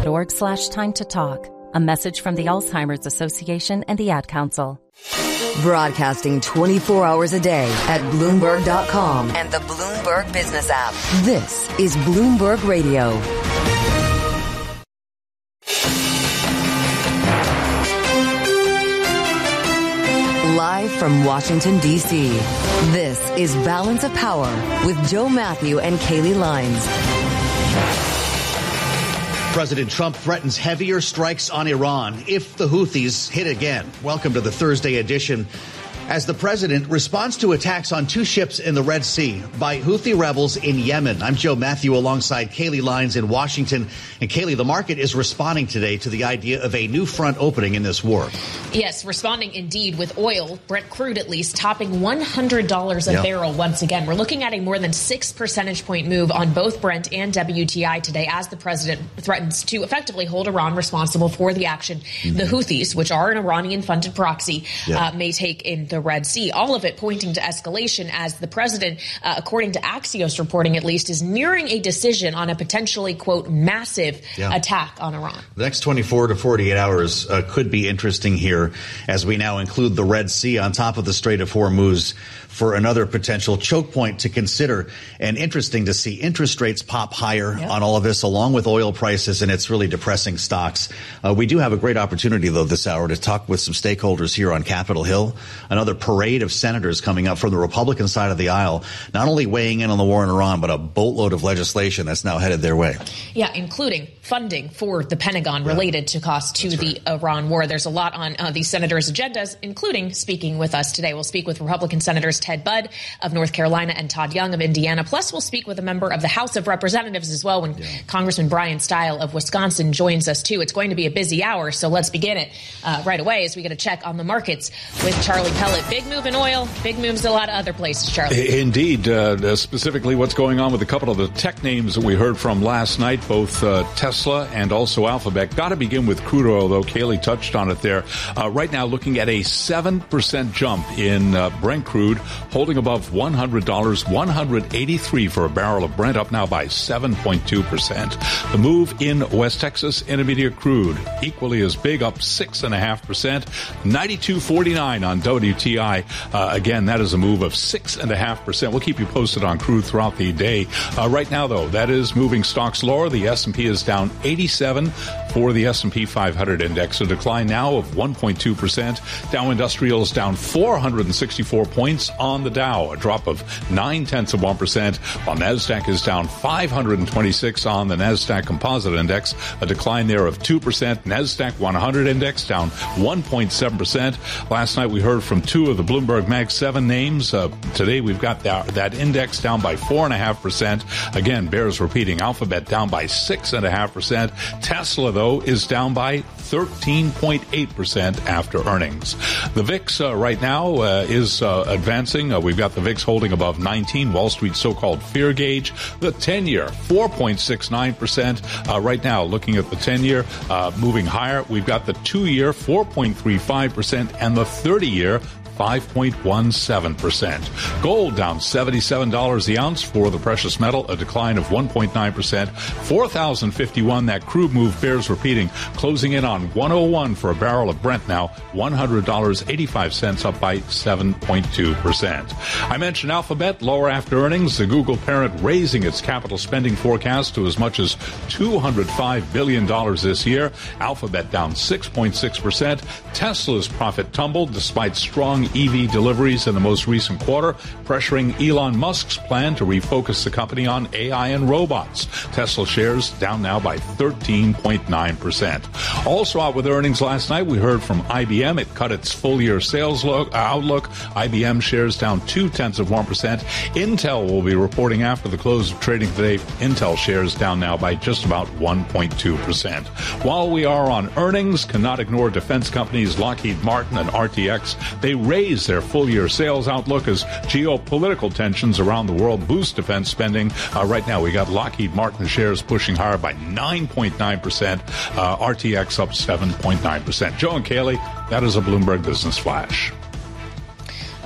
bloomberg.org/time to talk. A message from the Alzheimer's Association and the Ad Council. Broadcasting 24 hours a day at Bloomberg.com and the Bloomberg Business app. This is Bloomberg Radio. Live from Washington, D.C., this is Balance of Power with Joe Matthew and Kaylee Lines. President Trump threatens heavier strikes on Iran if the Houthis hit again. Welcome to the Thursday edition. As the president responds to attacks on two ships in the Red Sea by Houthi rebels in Yemen. I'm Joe Matthew alongside Kaylee Lines in Washington. And Kaylee, the market is responding today to the idea of a new front opening in this war. Yes, responding indeed, with oil, Brent crude at least, topping $100 a barrel once again. We're looking at a more than 6 percentage point move on both Brent and WTI today as the president threatens to effectively hold Iran responsible for the action the Houthis, which are an Iranian-funded proxy, may take in the Red Sea. All of it pointing to escalation as the president, according to Axios reporting at least, is nearing a decision on a potentially, quote, massive attack on Iran. The next 24 to 48 hours could be interesting here as we now include the Red Sea on top of the Strait of Hormuz for another potential choke point to consider. And interesting to see interest rates pop higher on all of this, along with oil prices, and it's really depressing stocks. We do have a great opportunity, though, this hour to talk with some stakeholders here on Capitol Hill. Another parade of senators coming up from the Republican side of the aisle, not only weighing in on the war in Iran, but a boatload of legislation that's now headed their way. Yeah, including funding for the Pentagon related to costs to the Iran war. There's a lot on these senators' agendas, including speaking with us today. We'll speak with Republican Senators Ted Budd of North Carolina and Todd Young of Indiana. Plus, we'll speak with a member of the House of Representatives as well when Congressman Brian Stile of Wisconsin joins us, too. It's going to be a busy hour, so let's begin it right away as we get a check on the markets with Charlie Pellet. Big move in oil, big moves in a lot of other places, Charlie. Indeed. Specifically, what's going on with a couple of the tech names that we heard from last night, both Tesla and also Alphabet. Got to begin with crude oil, though. Kaylee touched on it there. Right now, looking at a 7% jump in Brent crude, holding above $100, $183 for a barrel of Brent, up now by 7.2%. The move in West Texas Intermediate crude, equally as big, up 6.5%, $92.49 on WTI. Again, that is a move of 6.5%. We'll keep you posted on crude throughout the day. Right now, though, that is moving stocks lower. The S&P is down 87 for the S&P 500 index, a decline now of 1.2%. Dow Industrials down 464 points on the Dow, a drop of 0.9%, while NASDAQ is down 526 on the NASDAQ Composite Index, a decline there of 2%. NASDAQ 100 Index down 1.7%. Last night we heard from two of the Bloomberg Mag 7 names. Today we've got that index down by 4.5%. Again, bears repeating. Alphabet down by 6.5%. Tesla, though, is down by 13.8% after earnings. The VIX right now is advancing. We've got the VIX holding above 19, Wall Street's so-called fear gauge. The 10-year, 4.69%. Right now, looking at the 10-year, moving higher. We've got the 2-year, 4.35%, and the 30-year, 5.17%. Gold down $77 the ounce for the precious metal, a decline of 1.9%. $4,051. That crude move bears repeating, closing in on 101 for a barrel of Brent now, $100.85, up by 7.2%. I mentioned Alphabet, lower after earnings. The Google parent raising its capital spending forecast to as much as $205 billion this year. Alphabet down 6.6%. Tesla's profit tumbled despite strong EV deliveries in the most recent quarter, pressuring Elon Musk's plan to refocus the company on AI and robots. Tesla shares down now by 13.9%. Also out with earnings last night, we heard from IBM. It cut its full-year sales outlook. IBM shares down 0.2%. Intel will be reporting after the close of trading today. Intel shares down now by just about 1.2%. While we are on earnings, cannot ignore defense companies Lockheed Martin and RTX. They raise their full-year sales outlook as geopolitical tensions around the world boost defense spending. Right now, we got Lockheed Martin shares pushing higher by 9.9%, RTX up 7.9%. Joe and Kaylee, that is a Bloomberg Business Flash.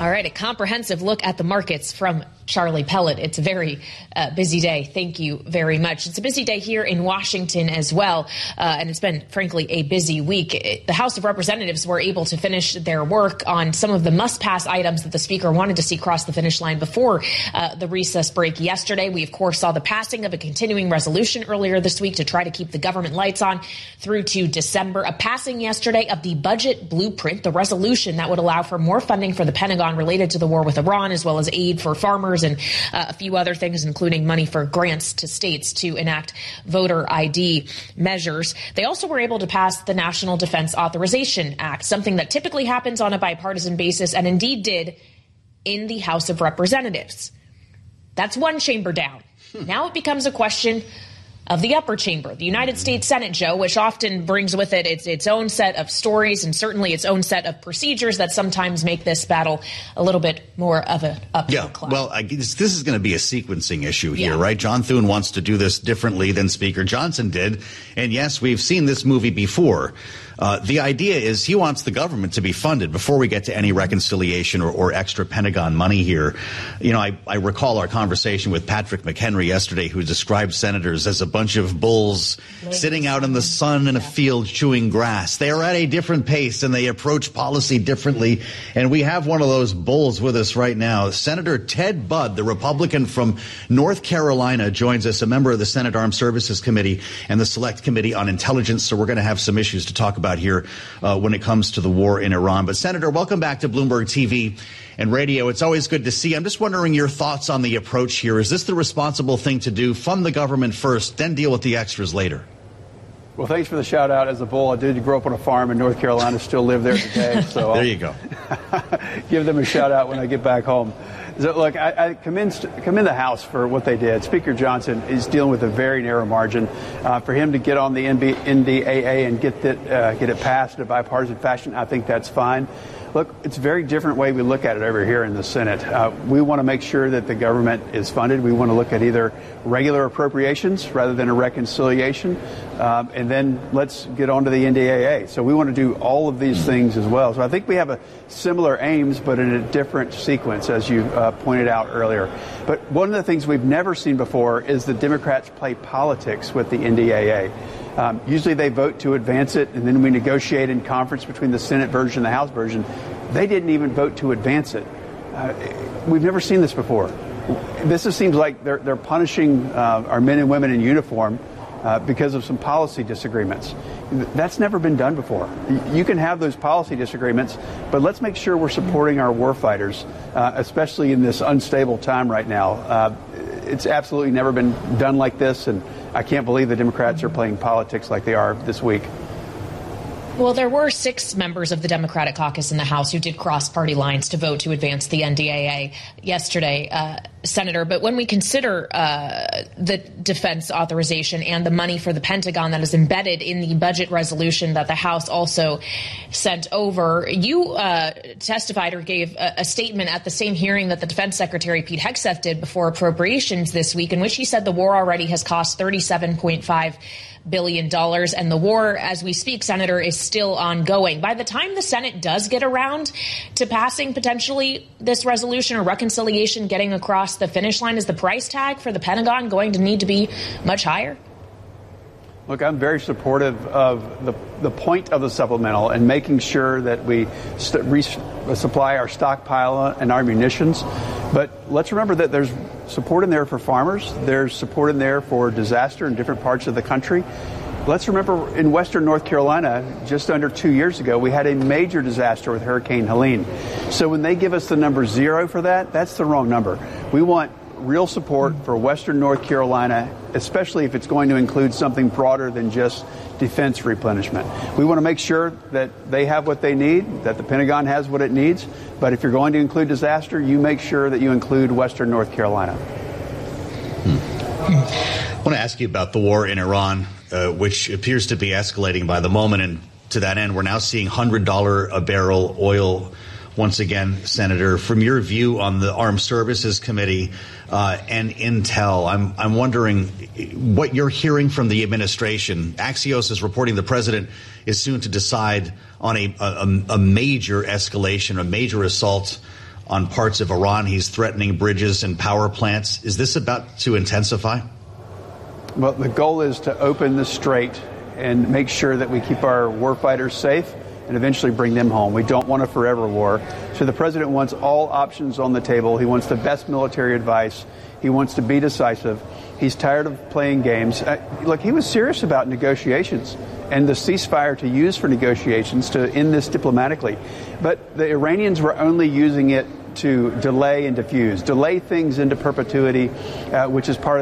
All right, a comprehensive look at the markets from Charlie Pellet. It's a very busy day. Thank you very much. It's a busy day here in Washington as well, and it's been, frankly, a busy week. The House of Representatives were able to finish their work on some of the must-pass items that the Speaker wanted to see cross the finish line before the recess break yesterday. We, of course, saw the passing of a continuing resolution earlier this week to try to keep the government lights on through to December. A passing yesterday of the budget blueprint, the resolution that would allow for more funding for the Pentagon related to the war with Iran, as well as aid for farmers and a few other things, including money for grants to states to enact voter ID measures. They also were able to pass the National Defense Authorization Act, something that typically happens on a bipartisan basis and indeed did in the House of Representatives. That's one chamber down. Now it becomes a question of the upper chamber, the United States Senate, Joe, which often brings with it its own set of stories and certainly its own set of procedures that sometimes make this battle a little bit more of an uphill climb. Well, this is going to be a sequencing issue here, right? John Thune wants to do this differently than Speaker Johnson did. And yes, we've seen this movie before. The idea is he wants the government to be funded before we get to any reconciliation or extra Pentagon money here. You know, I recall our conversation with Patrick McHenry yesterday, who described senators as a bunch of bulls sitting out in the sun in a field chewing grass. They are at a different pace and they approach policy differently. And we have one of those bulls with us right now. Senator Ted Budd, the Republican from North Carolina, joins us, a member of the Senate Armed Services Committee and the Select Committee on Intelligence. So we're going to have some issues to talk about here when it comes to the war in Iran. But Senator, welcome back to Bloomberg TV and radio. It's always good to see you. I'm just wondering your thoughts on the approach here. Is this the responsible thing to do? Fund the government first, then deal with the extras later? Well, thanks for the shout out. As a bull, I did grow up on a farm in North Carolina, still live there today. So there you go. Give them a shout out when I get back home. So, look, I commend the House for what they did. Speaker Johnson is dealing with a very narrow margin. For him to get on the NDAA and get it passed in a bipartisan fashion, I think that's fine. Look, it's a very different way we look at it over here in the Senate. We want to make sure that the government is funded. We want to look at either regular appropriations rather than a reconciliation. And then let's get on to the NDAA. So we want to do all of these things as well. So I think we have a similar aims, but in a different sequence, as you pointed out earlier. But one of the things we've never seen before is the Democrats play politics with the NDAA. Usually they vote to advance it, and then we negotiate in conference between the Senate version and the House version. They didn't even vote to advance it. We've never seen this before. This just seems like they're punishing our men and women in uniform because of some policy disagreements. That's never been done before. You can have those policy disagreements, but let's make sure we're supporting our warfighters, especially in this unstable time right now. It's absolutely never been done like this, and I can't believe the Democrats are playing politics like they are this week. Well, there were 6 members of the Democratic caucus in the House who did cross party lines to vote to advance the NDAA yesterday, Senator. But when we consider the defense authorization and the money for the Pentagon that is embedded in the budget resolution that the House also sent over, you testified or gave a statement at the same hearing that the Defense Secretary Pete Hegseth did before appropriations this week, in which he said the war already has cost $37.5 billion. And the war, as we speak, Senator, is still ongoing. By the time the Senate does get around to passing potentially this resolution or reconciliation getting across the finish line, is the price tag for the Pentagon going to need to be much higher? Look, I'm very supportive of the point of the supplemental and making sure that we resupply our stockpile and our munitions. But let's remember that there's support in there for farmers. There's support in there for disaster in different parts of the country. Let's remember in western North Carolina, just under 2 years ago, we had a major disaster with Hurricane Helene. So when they give us the number 0 for that, that's the wrong number. We want real support for western North Carolina, especially if it's going to include something broader than just defense replenishment. We want to make sure that they have what they need, that the Pentagon has what it needs. But if you're going to include disaster, you make sure that you include western North Carolina. I want to ask you about the war in Iran, which appears to be escalating by the moment. And to that end, we're now seeing $100 a barrel oil once again. Senator, from your view on the Armed Services Committee and Intel, I'm wondering what you're hearing from the administration. Axios is reporting the president is soon to decide on a major escalation, a major assault on parts of Iran. He's threatening bridges and power plants. Is this about to intensify? Well, the goal is to open the strait and make sure that we keep our warfighters safe and eventually bring them home. We don't want a forever war. So the president wants all options on the table. He wants the best military advice. He wants to be decisive. He's tired of playing games. Look, he was serious about negotiations and the ceasefire to use for negotiations to end this diplomatically. But the Iranians were only using it to delay and diffuse, delay things into perpetuity, which is part of